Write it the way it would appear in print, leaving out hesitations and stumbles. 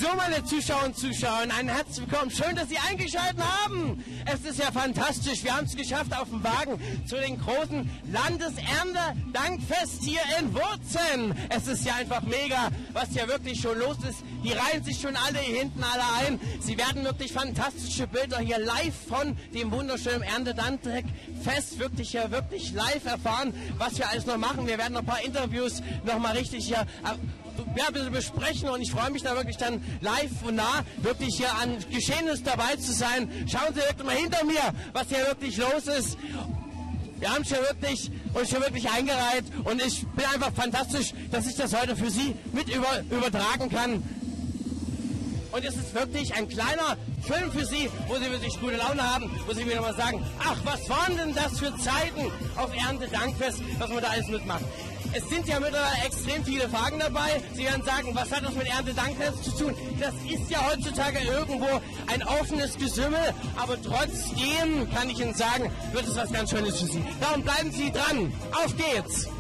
So, meine Zuschauer und Zuschauer, ein herzlich willkommen. Schön, dass Sie eingeschaltet haben. Es ist ja fantastisch. Wir haben es geschafft auf dem Wagen zu den großen Landesernte-Dankfest hier in Wurzen. Es ist ja einfach mega, was hier wirklich schon los ist. Die reihen sich schon alle hier hinten alle ein. Sie werden wirklich fantastische Bilder hier live von dem wunderschönen Erntedankfest wirklich live erfahren, was wir alles noch machen. Wir werden noch ein paar Interviews noch mal richtig hier ein bisschen besprechen und ich freue mich da wirklich dann live und nah wirklich hier an Geschehnis dabei zu sein. Schauen Sie wirklich mal hinter mir, was hier wirklich los ist. Wir haben uns schon wirklich eingereiht und ich bin einfach fantastisch, dass ich das heute für Sie mit übertragen kann. Und es ist wirklich ein kleiner Film für Sie, wo Sie wirklich gute Laune haben, wo Sie mir nochmal sagen, ach, was waren denn das für Zeiten auf Erntedankfest, was man da alles mitmacht. Es sind ja mittlerweile extrem viele Fragen dabei. Sie werden sagen, was hat das mit Erntedankfest zu tun? Das ist ja heutzutage irgendwo ein offenes Gesümmel, aber trotzdem kann ich Ihnen sagen, wird es was ganz Schönes für Sie. Darum bleiben Sie dran. Auf geht's!